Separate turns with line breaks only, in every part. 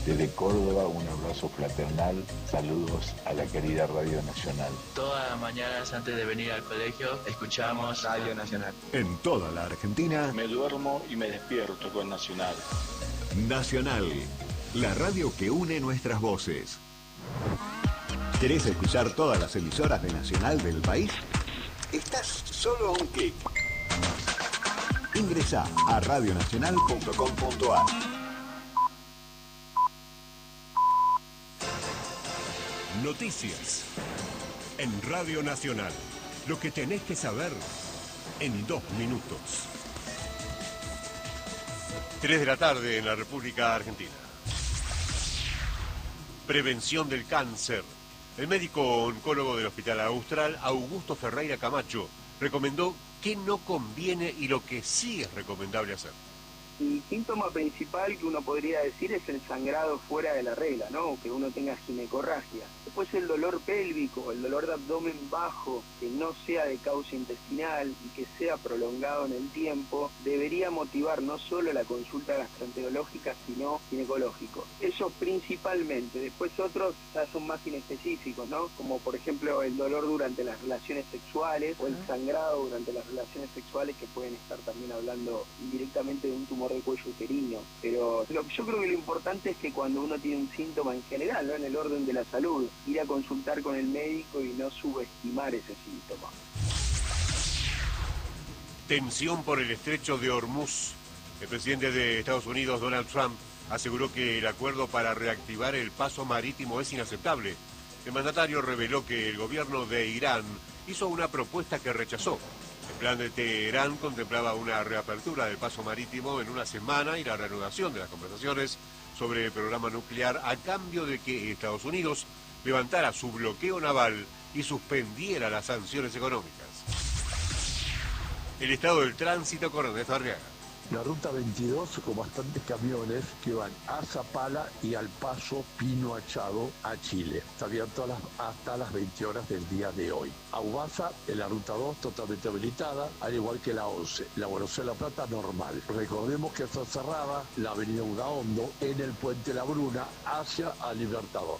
Desde Córdoba, un abrazo fraternal. Saludos a la querida Radio Nacional.
Todas las mañanas antes de venir al colegio escuchamos Radio Nacional.
En toda la Argentina
me duermo y me despierto con Nacional.
Nacional, la radio que une nuestras voces. ¿Querés escuchar todas las emisoras de Nacional del país? Estás solo a un clic. Ingresá a radionacional.com.ar. Noticias en Radio Nacional. Lo que tenés que saber en 2 minutos. 3 de la tarde en la República Argentina. Prevención del cáncer. El médico oncólogo del Hospital Austral, Augusto Ferreira Camacho, recomendó qué no conviene y lo que sí es recomendable hacer.
El síntoma principal que uno podría decir es el sangrado fuera de la regla, ¿no? Que uno tenga ginecorragia. Después el dolor pélvico, el dolor de abdomen bajo, que no sea de causa intestinal y que sea prolongado en el tiempo, debería motivar no solo la consulta gastroenterológica, sino ginecológico. Eso principalmente. Después otros ya son más inespecíficos, ¿no? Como por ejemplo el dolor durante las relaciones sexuales o el sangrado durante las relaciones sexuales, que pueden estar también hablando indirectamente de un tumor de cuello uterino. Pero yo creo que lo importante es que cuando uno tiene un síntoma en general, ¿no? En el orden de la salud, ir a consultar con el médico y no subestimar ese síntoma.
Tensión por el estrecho de Hormuz. El presidente de Estados Unidos, Donald Trump, aseguró que el acuerdo para reactivar el paso marítimo es inaceptable. El mandatario reveló que el gobierno de Irán hizo una propuesta que rechazó. El plan de Teherán contemplaba una reapertura del paso marítimo en una semana y la reanudación de las conversaciones sobre el programa nuclear a cambio de que Estados Unidos levantara su bloqueo naval y suspendiera las sanciones económicas. El estado del tránsito con Ernesto Arriaga.
La ruta 22 con bastantes camiones que van a Zapala y al paso Pino Achado a Chile. Está abierto hasta las 20 horas del día de hoy. A Uvasa, en la ruta 2 totalmente habilitada, al igual que la 11. La Buenos Aires La Plata normal. Recordemos que está cerrada la avenida Udaondo en el puente La Bruna hacia al Libertador.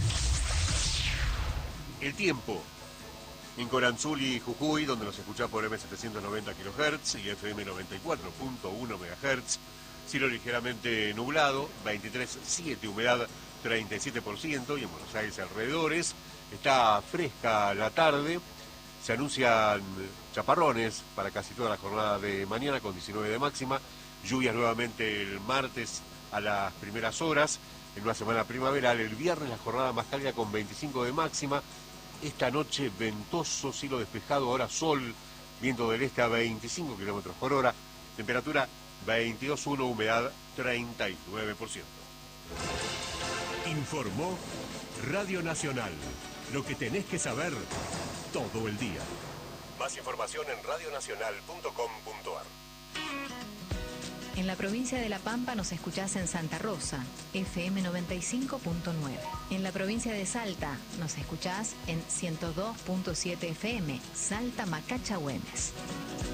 El tiempo. En Coranzuli y Jujuy, donde nos escucha por M790 kHz y FM 94.1 MHz, cielo ligeramente nublado, 23,7, humedad 37%, y en Buenos Aires alrededores está fresca la tarde, se anuncian chaparrones para casi toda la jornada de mañana con 19 de máxima, lluvias nuevamente el martes a las primeras horas, en una semana primaveral, el viernes la jornada más cálida con 25 de máxima. Esta noche ventoso, cielo despejado, ahora sol, viento del este a 25 kilómetros por hora, temperatura 22,1, humedad 39%. Informó Radio Nacional, lo que tenés que saber todo el día. Más información en radionacional.com.ar.
En la provincia de La Pampa nos escuchás en Santa Rosa, FM 95.9. En la provincia de Salta nos escuchás en 102.7 FM, Salta Macacha Güemes.